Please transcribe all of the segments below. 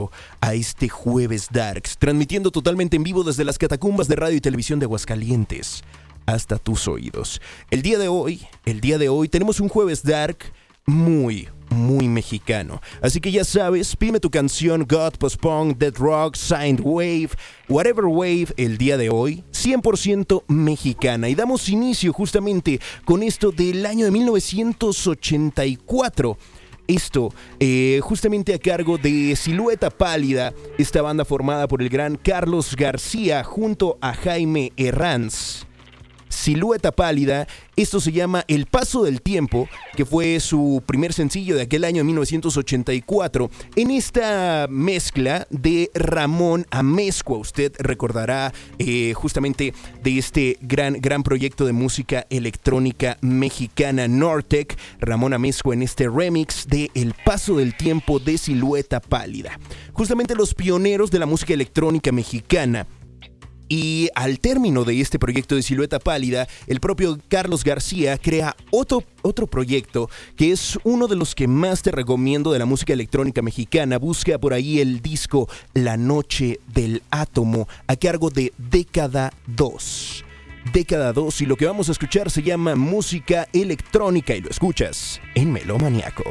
a este Jueves Darks, transmitiendo totalmente en vivo desde las catacumbas de radio y televisión de Aguascalientes hasta tus oídos. El día de hoy tenemos un Jueves Dark muy mexicano. Así que ya sabes, pídeme tu canción God, Post-Punk, Dead Rock, Signed Wave, Whatever Wave, el día de hoy, 100% mexicana. Y damos inicio justamente con esto del año de 1984. Esto justamente a cargo de Silueta Pálida, esta banda formada por el gran Carlos García junto a Jaime Herranz. Silueta Pálida, esto se llama El Paso del Tiempo, que fue su primer sencillo de aquel año de 1984, en esta mezcla de Ramón Amezcua. Usted recordará justamente de este gran proyecto de música electrónica mexicana Nortec, Ramón Amezcua en este remix de El Paso del Tiempo de Silueta Pálida. Justamente los pioneros de la música electrónica mexicana. Y al término de este proyecto de Silueta Pálida, el propio Carlos García crea otro proyecto que es uno de los que más te recomiendo de la música electrónica mexicana. Busca por ahí el disco La Noche del Átomo a cargo de Década 2. Década 2, y lo que vamos a escuchar se llama música electrónica y lo escuchas en Melómaniaco.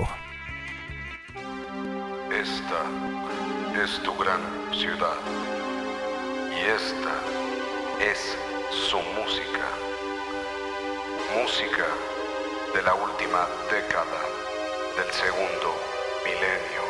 Esta es tu gran ciudad. Y esta es su música. Música de la última década del segundo milenio.